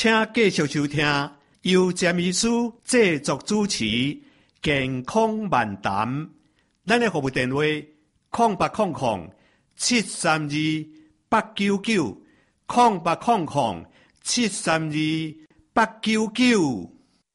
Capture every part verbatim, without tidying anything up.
请继续收听由詹医师制作主持健康漫谈。咱的服务电话空八空空七三二八九九空八空空七三二八九九。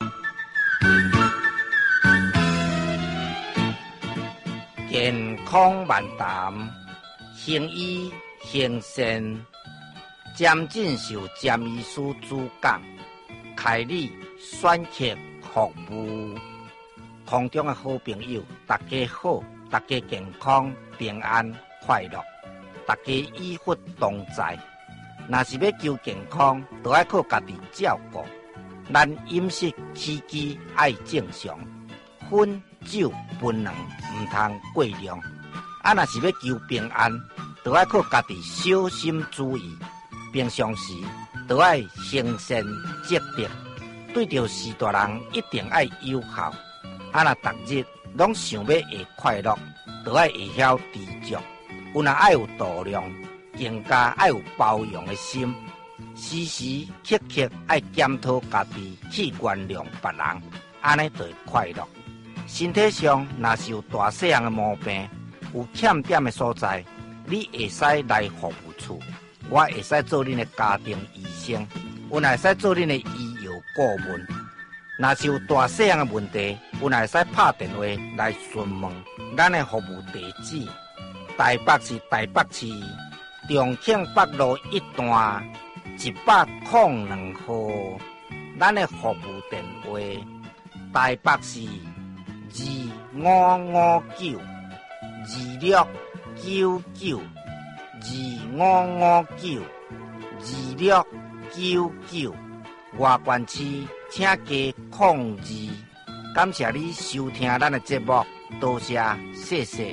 健康漫谈，行医行善，詹进修詹医师主讲，开立选客服务。空中的好朋友，大家好，大家健康平安快乐，大家医福同在。若是要求健康，就要靠家己照顾。咱饮食起居爱正常，薰酒槟榔唔通过量。啊，若是要求平安，就要靠家己小心注意。平常时就要行善积德，对着士大人一定要友好。啊，若逐日拢想要会快乐，就要会晓知足。有若爱有度量，更加爱有包容的心。时时刻刻爱检讨家己，去原谅别人，安尼就会快乐。身体上若是有大细样的毛病，有欠点的所在，你会使来服务处，我会使做恁的家庭医生，有若会使做恁的医药顾问。若是有大细样的问题，有若会使拍电话来询问。咱的服务地址：台北市台北市重庆北路一段一百零两号。咱的服务电话：台北市二五五九二六九九二五五九二六九九。外县市请加控制。感谢你收听咱的节目，多谢谢谢。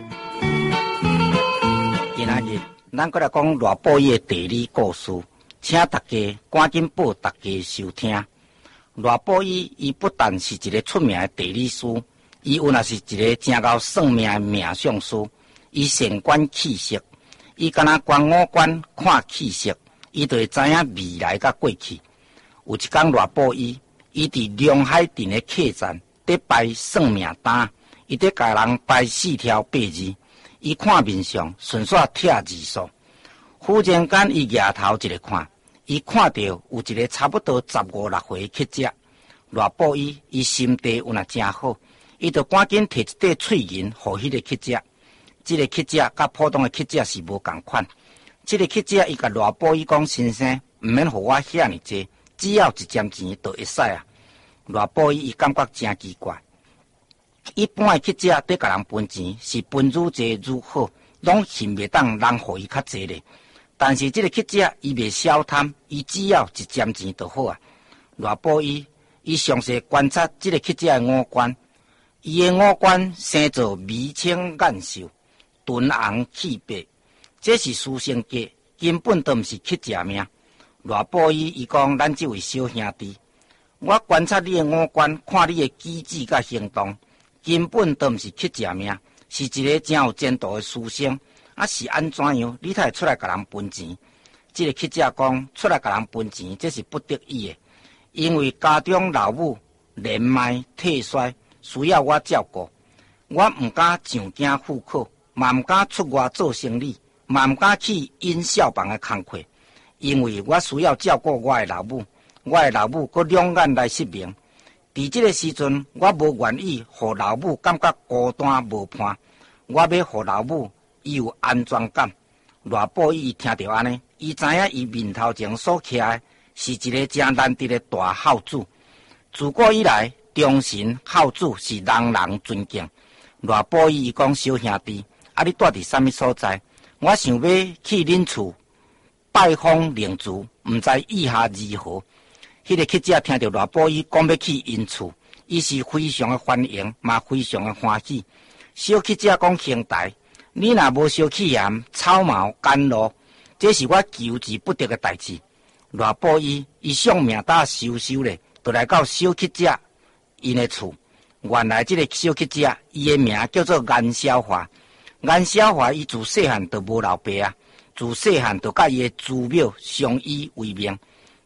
今仔日咱搁来讲罗布伊的地理故事，请大家赶紧报大家收听。罗布伊伊不但是一个出名的地理师，伊有若是一个真够算命的命相师。伊善观气色，伊敢若观五官看气色，伊就会知影未来甲过去。有一天，罗布伊伊伫龙海镇的客栈伫摆算命单，伊伫甲人摆四条八字，伊看面相顺续拆字数。忽然间，伊抬头一个看，伊看到有一个差不多十五六岁的乞食。罗布伊伊心地有若真好，伊就赶紧摕一块碎银互迄个乞食。这个乞食甲普通的乞食是无共款。这个乞食伊甲罗布伊讲：“先生，毋免互我遐尼济。”只要一점錢就會使啊！羅布伊伊感覺真奇怪。一般的乞食在甲人分錢，是分愈濟愈好，攏恨袂當人互伊較濟咧。但是這個乞食伊袂小貪，伊只要一점錢就好啊！羅布伊伊詳細觀察這個乞食的五官，伊的五官生做眉清眼秀、敦紅氣白，這是書生格，根本都毋是乞食命。羅布伊伊講：“咱這位小兄弟，我觀察你的五官，看你的舉止甲行動，根本都毋是乞食命，是一個真有前途的書生。啊，是安怎樣？你才會出來甲人分錢？”這個乞食講：“出來甲人分錢，這是不得已的，因為家中老母年邁體衰，需要我照顧。我毋敢上京赴考，嘛毋敢出外做生意，嘛毋敢去因小房的工課。因為我需要照顧我的老母，我的老母閣兩眼來失明。在這個時陣，我無願意讓老母感覺孤單無伴，我要讓老母伊有安全感。”羅布伊聽到安尼，伊知影伊面頭前所徛的是一個真難得的大孝子。自古以來，忠臣孝子是人人尊敬。羅布伊伊講：“小兄弟，啊，你住佇啥物所在？我想要去恁厝拜訪靈主，毋知意下如何？”迄個乞食聽到羅布伊講要去因厝，伊是非常的歡迎，嘛非常的歡喜。小乞食講：“兄弟，你若無燒氣焰、草毛甘露，這是我求之不得的代志。”羅布伊伊想命打收收咧，就來到小乞食因的厝。原來這個小乞食，伊的名叫做顏小華。顏小華伊自細漢就無老爸啊。自細漢就甲伊的祖廟相依為命，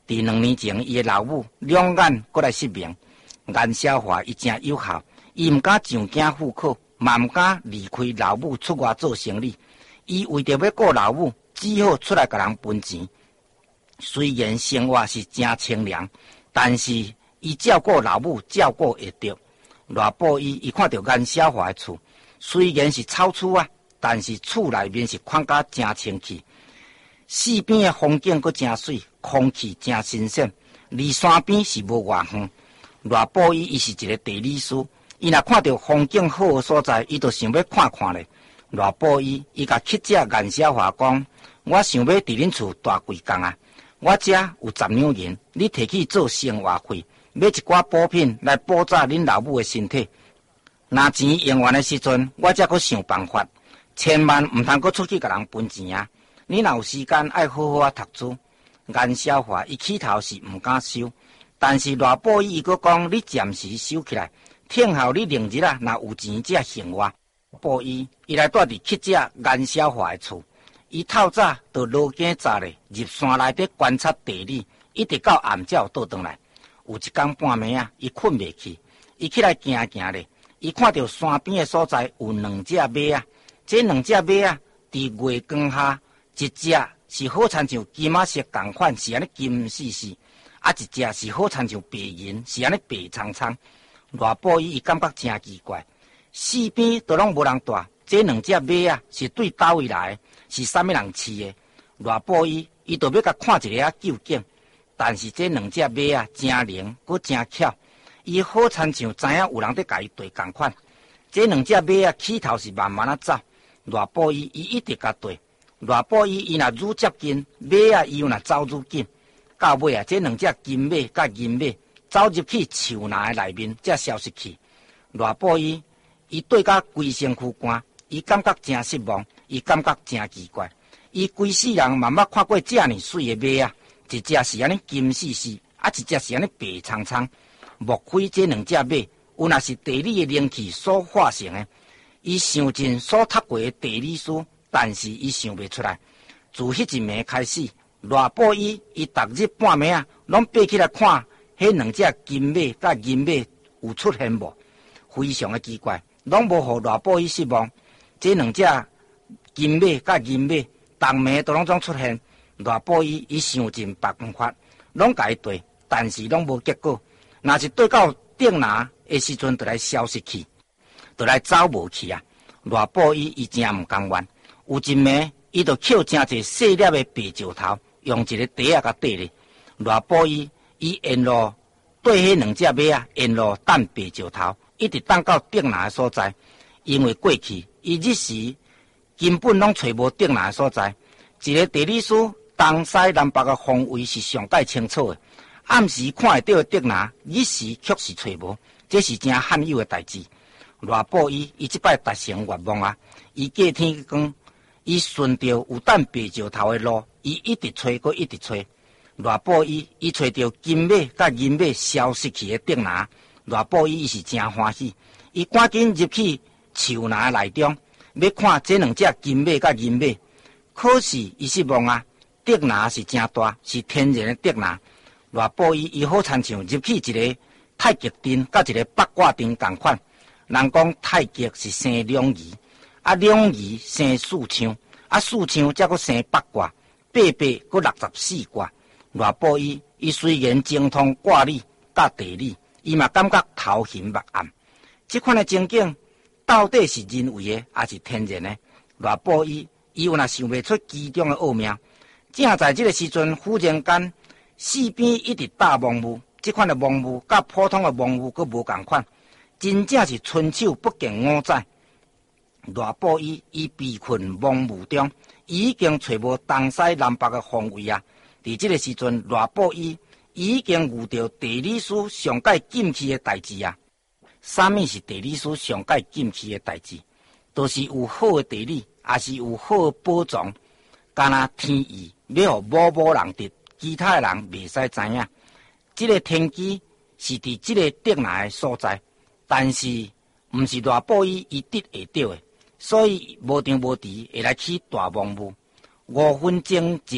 伫两年前，伊的老母两眼过来失明，颜小华伊真有效，伊毋敢上京赴考，嘛毋敢离开老母出外做生意。伊为着要顾老母，只好出来甲人分钱。虽然生活是真清凉，但是伊照顾老母照顾会着。偌报伊伊看到颜小华的厝，虽然是草厝啊，但是厝内面是看甲真清气。四边的风景阁真水，空气真新鲜，离山边是无偌远。偌报伊伊是一个地理师，伊若看到风景好的所在，伊就想要看看咧。偌报伊伊甲乞食颜小华讲：我想要伫恁厝住几工啊！我遮有十两银，你摕去做生活费，买一寡补品来补助恁老母的身体。若钱用完的时阵，我才阁想办法，千万毋通阁出去甲人分钱啊！你若有时间，爱好好啊读书。颜小华伊起头是毋敢收，但是偌报伊伊阁讲：你暂时收起来，听候你另日啊，若有钱才还我。报伊伊来住伫乞食颜小华的厝，伊透早就落更早咧入山内底观察地理，一直到暗才有倒转来。有一天半暝啊，伊困袂去，伊起来行行咧，伊看到山边的所在有两只马啊，这两只马啊，伫月光下。一只是好亲像金仔色同款，是安尼金丝丝；啊，一只是好亲像白银，是安尼白苍苍。偌报伊伊感觉真奇怪，四边都拢无人住，这两只马啊是对倒位来的，是啥物人饲的？偌报伊伊就要甲看一个啊究竟，但是这两只马啊真灵，阁真巧，伊好亲像知影有人在甲伊对同款。这两只马啊起头是慢慢啊走，偌报伊伊一直甲对。偌报伊伊若愈接近，马啊伊又若走愈紧，到尾啊，这两只金马甲银马走入去树林的内面，才消失去。偌报伊伊对甲规身躯汗，伊感觉真失望，伊感觉真奇怪。伊规世人嘛捌看过这么水的马啊，一只是安尼金丝丝，啊一只是安尼白苍苍。莫非这两只马有若是地理的灵气所化成的？伊想尽所读过的地理书。但是伊想袂出来，自迄一暝开始，偌报伊伊逐日半暝啊，拢爬起来看迄两只金马甲银马有出现无？非常的奇怪，拢无互偌报伊失望。这两只金马甲银马，逐暝都拢总出现。偌报伊伊想尽办法，拢甲伊对，但是拢无结果。若是对到顶拿的时阵，就来消失去，就来走无去啊！偌报伊伊真毋甘愿。有一暝，伊就捡真侪细粒的白石头，用一个袋啊甲缀咧。偌报伊伊沿路对迄两只马啊，沿路等白石头，一直等到顶南的所在。因为过去伊日时根本拢找无顶南的所在。一个地理师东西南北的方位是上界清楚的，暗时看会到顶南，日时却是找无，这是真罕有的代志。偌报伊伊即摆达成愿望啊！伊过天光。伊顺着有等白石头的路，伊一直吹，阁一直吹。偌报伊，伊找到金马甲银马消失去的顶南。偌报伊，伊是真欢喜，伊赶紧入去树林内中，要看这两只金马甲银马。可是伊失望啊，顶南是真大，是天然的顶南。偌报伊，伊好亲像入去一个太极阵，甲一个八卦阵同款。人讲太极是生两仪。啊，两仪生四象，啊四象才阁生八卦，八八阁六十四卦。偌报伊，伊虽然精通卦理甲地理，伊嘛感觉头晕目暗。这款的情景，到底是人为的，还是天然的？偌报伊，伊有若想袂出其中的奥妙。正在这个时阵，忽然间，四边一直打蒙雾，这款的蒙雾甲普通的蒙雾阁无共款，真正是春秋不见五载。偌报伊伊被困蒙雾中，伊已经找无东西南北的方位啊！伫这个时阵，偌报伊已经遇到地理师上界禁区的代志啊！啥物是地理师上界禁区的代志？都、就是有好的地理，也是有好的宝藏。敢若天意要互某某人得，其他的人袂使知影。这个天机是伫这个顶来的所在，但是毋是偌报伊伊得会到的。所以无定无敌会来起大蒙雾，五分钟前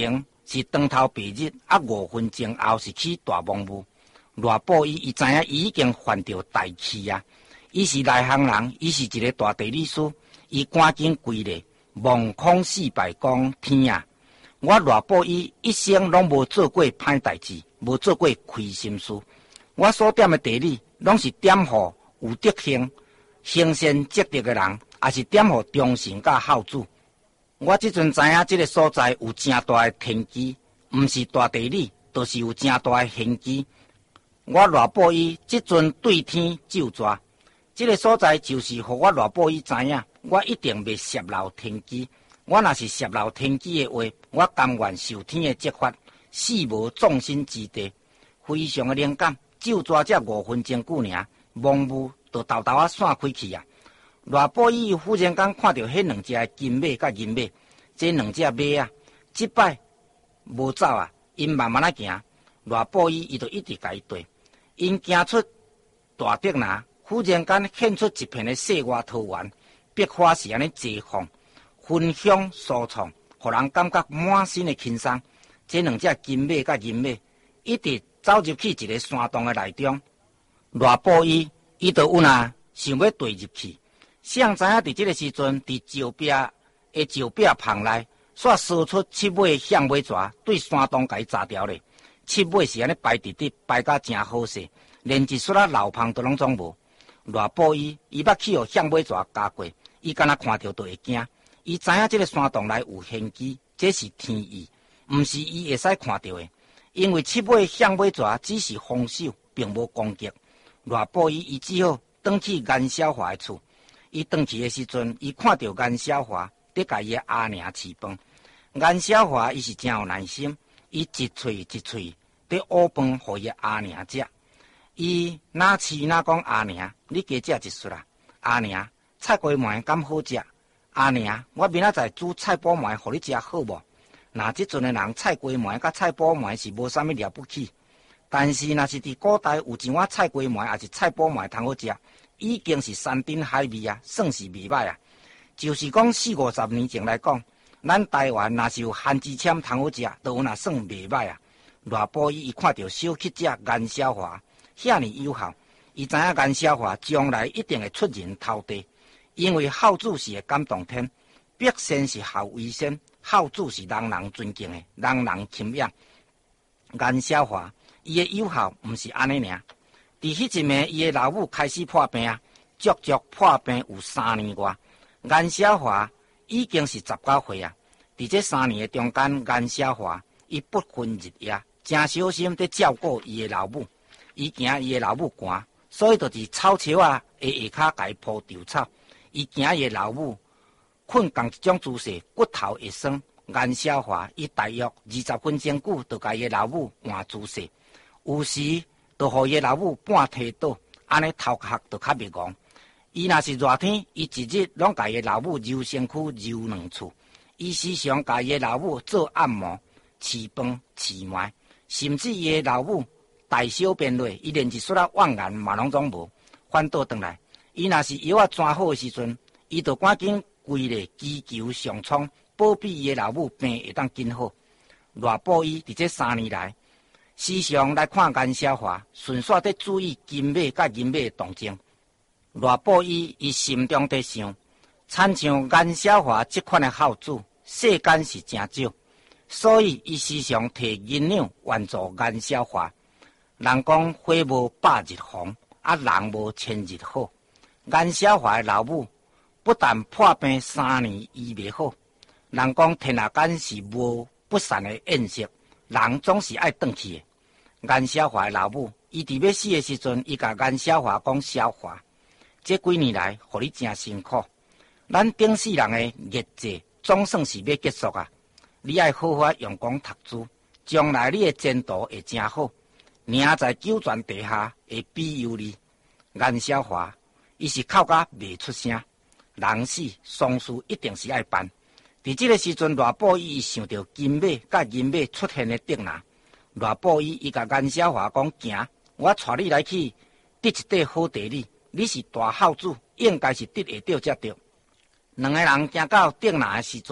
是当头白日，啊五分钟后是起大蒙雾。罗布伊伊知影伊已经犯着大气啊！伊是内行人，伊是一个大地理师，伊赶紧跪咧，望空四拜讲天啊！我罗布伊一生拢无做过歹代志，无做过亏心事。我所点的地理，拢是点互有德行、行善积德的人，也是点互忠信甲孝子。我即阵知影即个所在有真大的天机，毋是大地理，就是有真大的玄机。我罗布伊即阵对天咒抓，即、這个所在就是互我罗布伊知影，我一定袂泄漏天机。我若是泄漏天机的话，我甘愿受天的责罚，死无葬身之地。非常的灵感，就抓这五分钟久尔，蒙雾就豆豆啊散开去啊。罗布伊忽然间看到迄两只金马甲银马，这两只马啊，即摆无走啊，因慢慢啊行。罗布伊伊就一直甲伊对，因行出大竹林，忽然间现出一片的世外桃源，百花是安尼齐放。芬香舒畅，互人感觉满身的轻松。这两只金马甲银马一直走入去一个山洞的内中。罗布伊伊就有哪想要坠入去，谁人知影伫这个时阵，伫石壁的石壁旁内，煞烧出七尾象尾蛇，对山洞甲伊炸掉咧。七尾是安尼排直直，排甲真好势，连一撮啊老胖都拢总无。罗布伊伊捌去互象尾蛇加过，伊敢若看到都会惊。伊知影这个山洞内有玄机，这是天意，毋是伊会使看到的。因为七尾象尾蛇只是防守，并无攻击。罗布伊伊只好转去颜小华的厝。伊转去的时阵，伊看到颜小华伫甲伊的阿娘饲饭。颜小华伊是真有耐心，伊一喙一喙伫挖饭互伊阿娘食。伊哪饲哪讲阿娘，你加食一撮啦。阿娘，菜瓜糜敢好食？阿娘，我明仔载煮菜脯糜，互你食好无？那即阵的人菜瓜糜甲菜脯糜是无啥物了不起，但是若是伫古代有一碗菜瓜糜，也是菜脯糜通好食，已经是山珍海味啊，算是袂歹啊。就是讲四五十年前来讲，咱台湾若是有番薯签通好食，都有若算袂歹啊。罗布伊伊看到小乞者颜小华遐尼友好，伊知影颜小华将来一定会出人头地。因为孝子是会感动天，百姓是孝为先，孝子是人人尊敬的，人人钦仰。颜小华伊的友好毋是安尼尔，伫迄一暝，伊的老母开始破病啊，足足破病有三年外。颜小华已经是十九岁啊，伫这三年的中间，颜小华伊不分日夜，真小心伫照顾伊的老母。伊惊伊的老母寒，所以就伫草树啊的下骹甲伊铺稻草。伊惊伊的老母困共一种姿势，骨头会酸。颜小华伊大约二十分钟久，就甲伊的老母换姿势，有时就互伊的老母半推倒，安尼头壳就较袂戆。伊若是热天，伊一日拢甲伊的老母揉身躯、揉两次。伊时常甲伊的老母做按摩、饲饭、饲糜，甚至伊的老母大小便落，伊连一撮仔怨言嘛拢总无。反倒转来。伊若是药啊转好的时阵，伊就赶紧跪咧祈求上苍，保庇伊的老母病会当紧好。罗布伊伫这三年来，时常来看颜小华，顺续伫注意金马甲银马的动静。罗布伊伊心中伫想，亲像颜小华这款的孝子，世间是真少，所以伊时常摕银两援助颜小华。人讲花无百日红，啊人无千日好。颜小华的老母不但破病三年医袂好，人讲天下间是无不散的宴席，人总是爱转去的。颜小华的老母，伊伫要死的时阵，伊甲颜小华讲：小华，这几年来，互你真辛苦，咱顶世人的业债总算是要结束啊！你爱好好用功读书，将来你的前途会真好，名在九泉地下会庇佑你。颜小华。伊是哭甲袂出声，人死丧事一定是爱办。伫这个时阵，罗布伊想到金马甲银马出现的竹林，罗布伊伊甲颜小华讲：行，我带你来去得一块好地理，你是大孝子，应该是得会到才对。两个人行到竹林的时阵，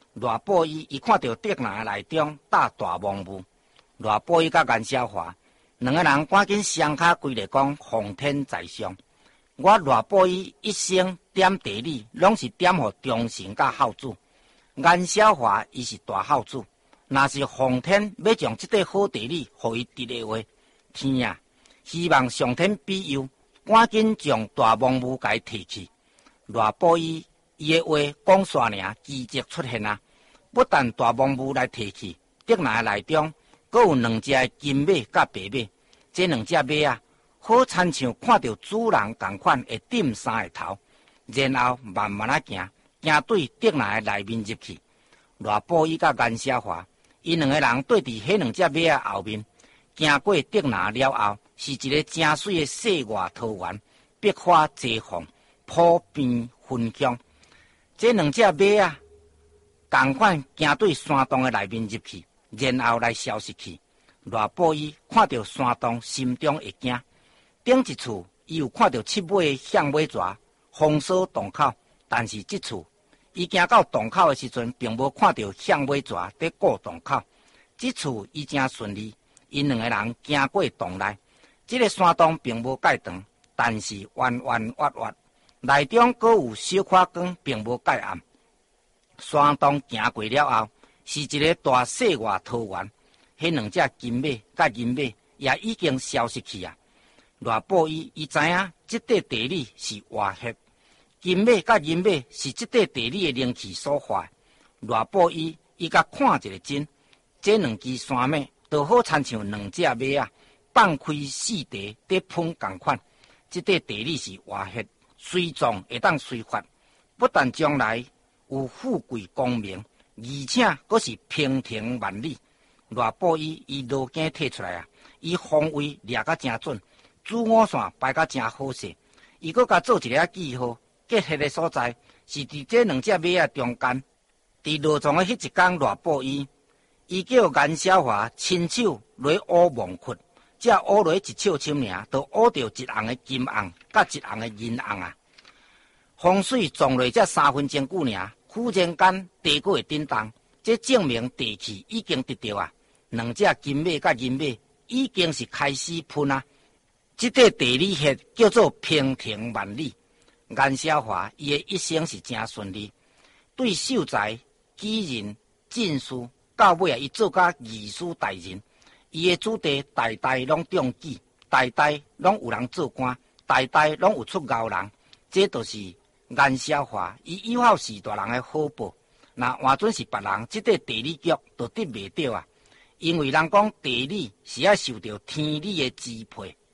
罗布伊伊看到竹篮内中搭大蒙雾，罗布伊甲颜小华两个人赶紧双脚跪咧讲奉天在上。我罗布伊一生点地理，拢是点互忠臣甲孝子。颜小华伊是大孝子，若是奉天要将这块好地理互伊得的话，天啊！希望上天庇佑，赶紧将大蒙雾甲伊提去。罗布伊伊的话讲煞尔，奇迹出现啊！不但大蒙雾来提去，竹篮内中阁有两只金马甲白马，这两只马啊，好亲像看到主人同款会顶三个头，然后慢慢啊行，行对竹篮的内面入去。罗布伊甲颜小华，伊两个人对伫迄两只马的后面，行过竹篮了后，是一个真水的世外桃源，百花齐放，普遍芬香。这两只马啊，同款行对山洞的内面入去，然后来消失去。罗布伊看到山洞，心中会惊。顶一次，伊有看到七尾象尾蛇封锁洞口，但是这次，伊行到洞口的时阵，并无看到象尾蛇在过洞口。这次伊真顺利，因两个人行过洞内。这个山洞并无介长，但是弯弯滑滑，内中阁有小块光，并无介暗。山洞行过了后，是一个大世外桃源。迄两只金马甲银马也已经消失去啊！罗布伊伊知影这块地理是活血，金马甲银马是这块地理的灵气所化。罗布伊伊甲看一个真，这两只山马都好亲像两只马啊，放开四地在喷同款。这块地理是活血，随状会当随发，不但将来有富贵功名，而且阁是平庭万里。罗布伊伊路径摕出来啊，伊方位掠甲真准，主五线排甲真好势。伊阁甲做一个记号，结合的所在是伫这两只马啊中间。伫落床的迄一天，罗布伊伊叫颜小华亲手来乌蒙窟，只乌落一笑深尔，就乌到一红的金红，甲一红的银红啊。风水撞落才三分钟久尔，忽然间地阁会震动，这证明地气已经得到啊。两只金马甲银马已经是开始喷啊！这块地理穴叫做平庭万里。颜小华伊的一生是真顺利，对秀才、举人、进士，到尾啊，伊做甲御史大人。伊的子弟代代拢中举，代代拢有人做官，代代拢有出高人。这都是颜小华伊以后是大人的好报。那换准是别人，这块地理局都得袂到啊！因为人讲地理是要受到天理的支配。